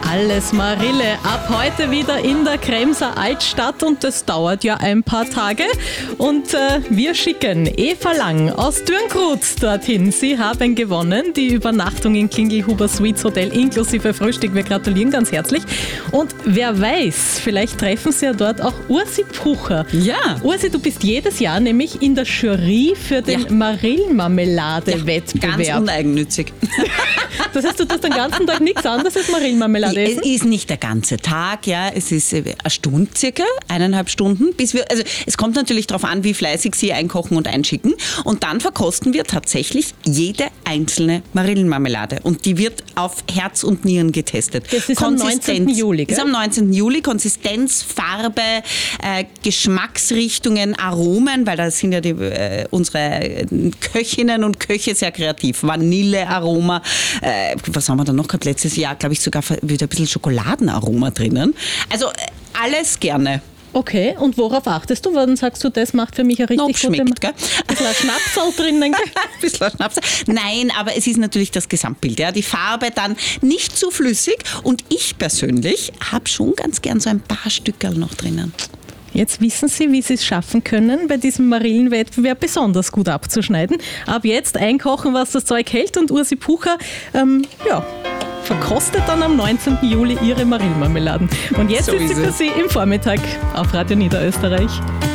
Alles Marille, ab heute wieder in der Kremser Altstadt und das dauert ja ein paar Tage. Und wir schicken Eva Lang aus Dürnkrut dorthin. Sie haben gewonnen, die Übernachtung in Klingelhuber Suites Hotel inklusive Frühstück. Wir gratulieren ganz herzlich. Und wer weiß, vielleicht treffen Sie ja dort auch Ursi Pucher. Ja. Ursi, du bist jedes Jahr nämlich in der Jury für den Marillenmarmelade-Wettbewerb. Ganz uneigennützig. Das heißt, du tust den ganzen Tag nichts anderes als Marillenmarmelade Es essen? ist nicht der ganze Tag, ja. Es ist eine Stunde circa, 1,5 Stunden. Also es kommt natürlich darauf an, wie fleißig Sie einkochen und einschicken. Und dann verkosten wir tatsächlich jede einzelne Marillenmarmelade. Und die wird auf Herz und Nieren getestet. Das ist am 19. Juli, gell? Das ist am 19. Juli. Konsistenz, Farbe, Geschmacksrichtungen, Aromen, weil da sind ja unsere Köchinnen und Köche sehr kreativ. Vanillearoma, was haben wir da noch gehabt? Letztes Jahr, glaube ich, sogar wieder ein bisschen Schokoladenaroma drinnen. Also alles gerne. Okay, und worauf achtest du? Wann sagst du, das macht für mich eine richtig gute... Schmeckt, gell? Ein bisschen Schnapsal drinnen, gell? Ein bisschen Schnaps. Nein, aber es ist natürlich das Gesamtbild. Ja? Die Farbe dann nicht zu flüssig. Und ich persönlich habe schon ganz gern so ein paar Stückerl noch drinnen. Jetzt wissen Sie, wie Sie es schaffen können, bei diesem Marillenwettbewerb besonders gut abzuschneiden. Ab jetzt einkochen, was das Zeug hält, und Ursi Pucher, verkostet dann am 19. Juli ihre Marillenmarmeladen. Und jetzt So ist sie ist für es. Sie im Vormittag auf Radio Niederösterreich.